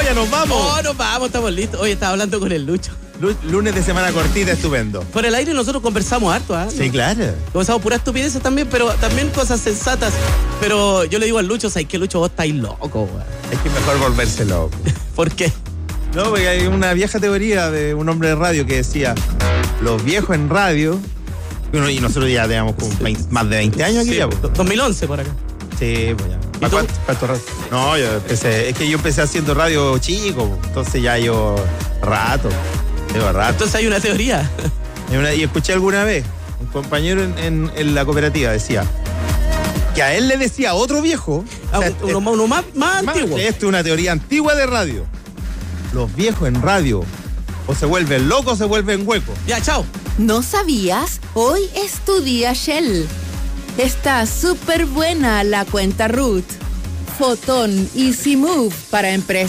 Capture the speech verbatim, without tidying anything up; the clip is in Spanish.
ya nos vamos. Oh, nos vamos, estamos listos. Hoy estaba hablando con el Lucho. Lu- Lunes de semana cortita, estupendo. Por el aire nosotros conversamos harto, ¿ah? Sí, ¿no? claro. Conversamos puras estupideces también, pero también cosas sensatas. Pero yo le digo al Lucho, ¿sabes qué, Lucho? Vos estáis loco, weón. Es que mejor volverse loco. ¿Por qué? No, porque hay una vieja teoría de un hombre de radio que decía, los viejos en radio, y uno- y nosotros ya teníamos como veinte más de veinte años aquí Sí, ya, pues. dos mil once por acá. Sí, pues ya. ¿Y tú? ¿Cuánto, cuánto radio? No, yo empecé, es que yo empecé haciendo radio chico, pues, entonces ya yo rato, llevo rato. Entonces hay una teoría. Y, una- y escuché alguna vez, un compañero en, en- en la cooperativa decía, que a él le decía otro viejo, Ah, o sea, uno, es- más- uno más, más más- antiguo. esto es una teoría antigua de radio. Los viejos en radio o se vuelven locos o se vuelven huecos. Ya, chao. ¿No sabías? Hoy es tu día Shell. Está súper buena la cuenta Root. Fotón Easy Move para empresas.